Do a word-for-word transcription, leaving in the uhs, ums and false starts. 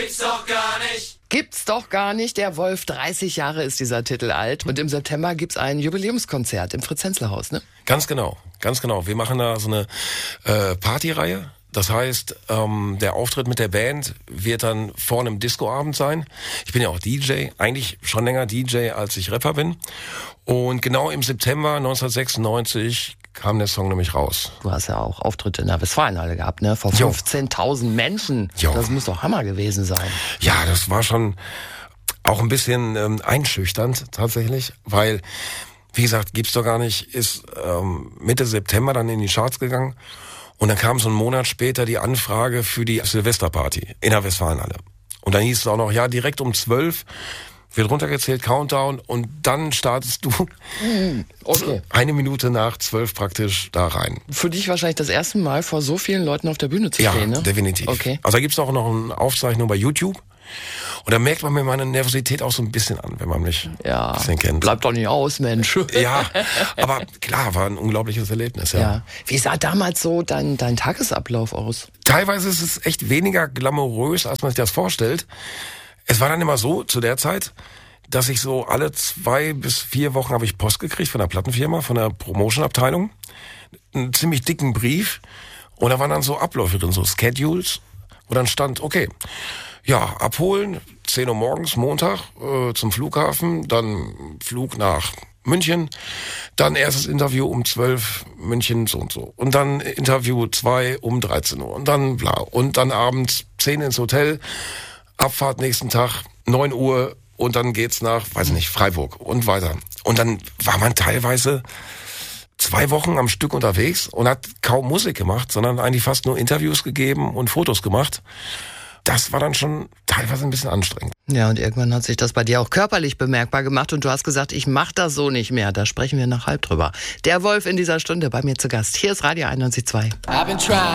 gibt's doch gar nicht. Gibt's doch gar nicht. Der Wolf, dreißig Jahre ist dieser Titel alt. Und im September gibt's ein Jubiläumskonzert im Fritz-Hensler-Haus, ne? Ganz genau, ganz genau. Wir machen da so eine äh, Partyreihe. Das heißt, ähm, der Auftritt mit der Band wird dann vor einem Discoabend sein. Ich bin ja auch D J, eigentlich schon länger D J, als ich Rapper bin. Und genau im September neunzehnhundertsechsundneunzig kam der Song nämlich raus. Du hast ja auch Auftritte in der Westfalenhalle gehabt, ne? Vor fünfzehntausend Menschen. Jo. Das muss doch Hammer gewesen sein. Ja, das war schon auch ein bisschen ähm, einschüchternd tatsächlich, weil, wie gesagt, gibt's doch gar nicht, ist ähm, Mitte September dann in die Charts gegangen. Und dann kam so einen Monat später die Anfrage für die Silvesterparty in der Westfalenhalle. Und dann hieß es auch noch, ja, direkt um zwölf wird runtergezählt, Countdown, und dann startest du Okay. eine Minute nach zwölf praktisch da rein. Für dich wahrscheinlich das erste Mal vor so vielen Leuten auf der Bühne zu Ja, stehen, ne? definitiv. Okay. Also da gibt's auch noch eine Aufzeichnung bei YouTube. Und da merkt man mir meine Nervosität auch so ein bisschen an, wenn man mich Ja, ein bisschen kennt. bleibt doch nicht aus, Mensch. Ja, aber klar, war ein unglaubliches Erlebnis, ja. Ja. Wie sah damals so dein, dein Tagesablauf aus? Teilweise ist es echt weniger glamourös, als man sich das vorstellt. Es war dann immer so, zu der Zeit, dass ich so alle zwei bis vier Wochen habe ich Post gekriegt von der Plattenfirma, von der Promotion-Abteilung. Einen ziemlich dicken Brief. Und da waren dann so Abläufe drin, so Schedules. Und dann stand, okay, ja, abholen, zehn Uhr morgens, Montag, äh, zum Flughafen, dann Flug nach München, dann erstes Interview um zwölf, München so und so. Und dann Interview zwei um dreizehn Uhr. Und dann bla. Und dann abends zehn ins Hotel, Abfahrt nächsten Tag, neun Uhr, und dann geht's nach, weiß nicht, Freiburg und weiter. Und dann war man teilweise zwei Wochen am Stück unterwegs und hat kaum Musik gemacht, sondern eigentlich fast nur Interviews gegeben und Fotos gemacht. Das war dann schon teilweise ein bisschen anstrengend. Ja, und irgendwann hat sich das bei dir auch körperlich bemerkbar gemacht und du hast gesagt, ich mach das so nicht mehr. Da sprechen wir nach halb drüber. Der Wolf in dieser Stunde bei mir zu Gast. Hier ist Radio einundneunzig Komma zwei. I've been trying.